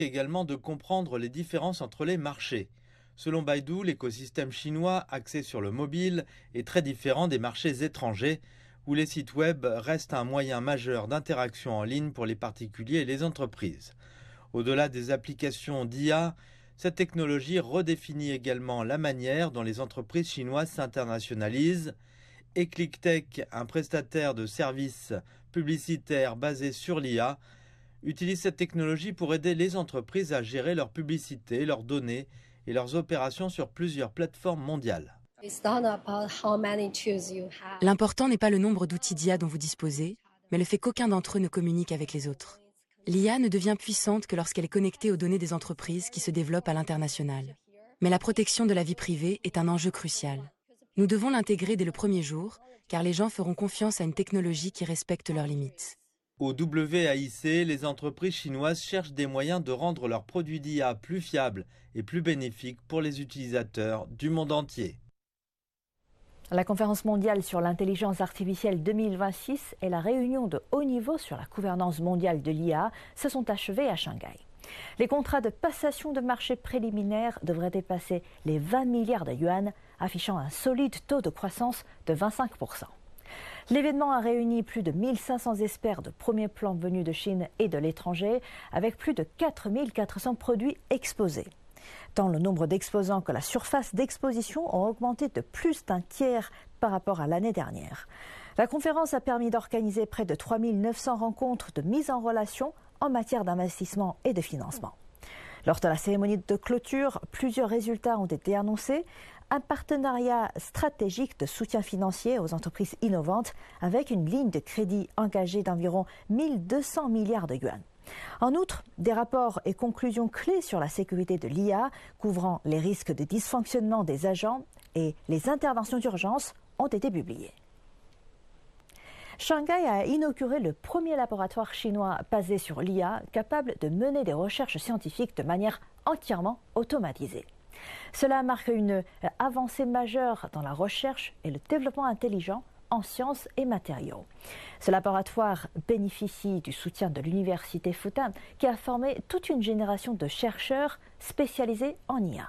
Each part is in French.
Également de comprendre les différences entre les marchés. Selon Baidu, l'écosystème chinois axé sur le mobile est très différent des marchés étrangers, où les sites web restent un moyen majeur d'interaction en ligne pour les particuliers et les entreprises. Au-delà des applications d'IA, cette technologie redéfinit également la manière dont les entreprises chinoises s'internationalisent. Et ClickTech, un prestataire de services publicitaires basé sur l'IA, utilise cette technologie pour aider les entreprises à gérer leur publicité, leurs données et leurs opérations sur plusieurs plateformes mondiales. L'important n'est pas le nombre d'outils d'IA dont vous disposez, mais le fait qu'aucun d'entre eux ne communique avec les autres. L'IA ne devient puissante que lorsqu'elle est connectée aux données des entreprises qui se développent à l'international. Mais la protection de la vie privée est un enjeu crucial. Nous devons l'intégrer dès le premier jour, car les gens feront confiance à une technologie qui respecte leurs limites. Au WAIC, les entreprises chinoises cherchent des moyens de rendre leurs produits d'IA plus fiables et plus bénéfiques pour les utilisateurs du monde entier. La conférence mondiale sur l'intelligence artificielle 2026 et la réunion de haut niveau sur la gouvernance mondiale de l'IA se sont achevées à Shanghai. Les contrats de passation de marché préliminaires devraient dépasser les 20 milliards de yuan, affichant un solide taux de croissance de 25%. L'événement a réuni plus de 1500 experts de premier plan venus de Chine et de l'étranger, avec plus de 4400 produits exposés. Tant le nombre d'exposants que la surface d'exposition ont augmenté de plus d'un tiers par rapport à l'année dernière. La conférence a permis d'organiser près de 3900 rencontres de mise en relation en matière d'investissement et de financement. Lors de la cérémonie de clôture, plusieurs résultats ont été annoncés. Un partenariat stratégique de soutien financier aux entreprises innovantes avec une ligne de crédit engagée d'environ 1200 milliards de yuan. En outre, des rapports et conclusions clés sur la sécurité de l'IA, couvrant les risques de dysfonctionnement des agents et les interventions d'urgence, ont été publiés. Shanghai a inauguré le premier laboratoire chinois basé sur l'IA, capable de mener des recherches scientifiques de manière entièrement automatisée. Cela marque une avancée majeure dans la recherche et le développement intelligent en sciences et matériaux. Ce laboratoire bénéficie du soutien de l'université Fudan, qui a formé toute une génération de chercheurs spécialisés en IA.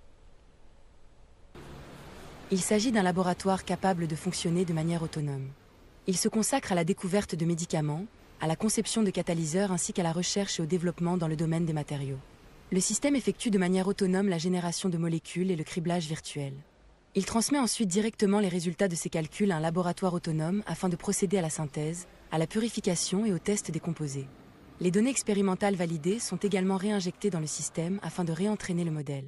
Il s'agit d'un laboratoire capable de fonctionner de manière autonome. Il se consacre à la découverte de médicaments, à la conception de catalyseurs ainsi qu'à la recherche et au développement dans le domaine des matériaux. Le système effectue de manière autonome la génération de molécules et le criblage virtuel. Il transmet ensuite directement les résultats de ses calculs à un laboratoire autonome afin de procéder à la synthèse, à la purification et au test des composés. Les données expérimentales validées sont également réinjectées dans le système afin de réentraîner le modèle.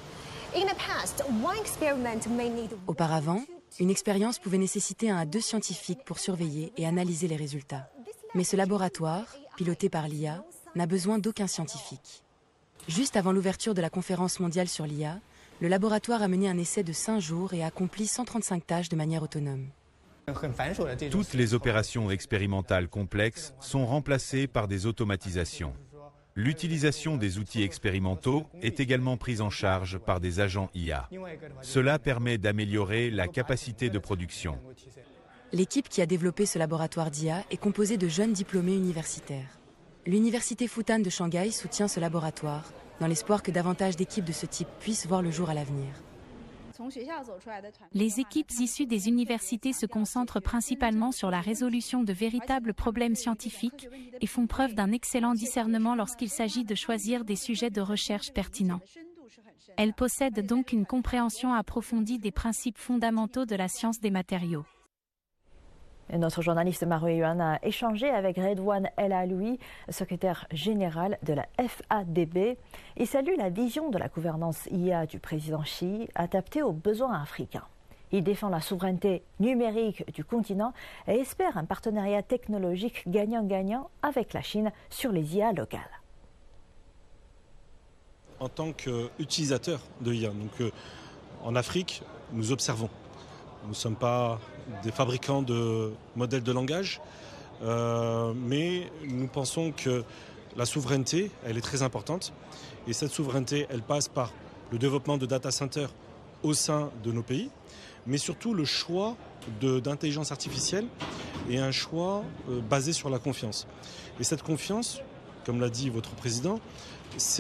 Auparavant, une expérience pouvait nécessiter 1 à 2 scientifiques pour surveiller et analyser les résultats. Mais ce laboratoire, piloté par l'IA, n'a besoin d'aucun scientifique. Juste avant l'ouverture de la conférence mondiale sur l'IA, le laboratoire a mené un essai de 5 jours et a accompli 135 tâches de manière autonome. Toutes les opérations expérimentales complexes sont remplacées par des automatisations. L'utilisation des outils expérimentaux est également prise en charge par des agents IA. Cela permet d'améliorer la capacité de production. L'équipe qui a développé ce laboratoire d'IA est composée de jeunes diplômés universitaires. L'université Fudan de Shanghai soutient ce laboratoire, dans l'espoir que davantage d'équipes de ce type puissent voir le jour à l'avenir. Les équipes issues des universités se concentrent principalement sur la résolution de véritables problèmes scientifiques et font preuve d'un excellent discernement lorsqu'il s'agit de choisir des sujets de recherche pertinents. Elles possèdent donc une compréhension approfondie des principes fondamentaux de la science des matériaux. Notre journaliste Maroué Yuan a échangé avec Redouane El Aloui, secrétaire général de la FADB. Il salue la vision de la gouvernance IA du président Xi, adaptée aux besoins africains. Il défend la souveraineté numérique du continent et espère un partenariat technologique gagnant-gagnant avec la Chine sur les IA locales. En tant qu'utilisateur de IA, en Afrique, nous observons. Nous ne sommes pas des fabricants de modèles de langage, mais nous pensons que la souveraineté, elle est très importante. Et cette souveraineté, elle passe par le développement de data centers au sein de nos pays, mais surtout le choix d'intelligence artificielle et un choix basé sur la confiance. Et cette confiance, comme l'a dit votre président,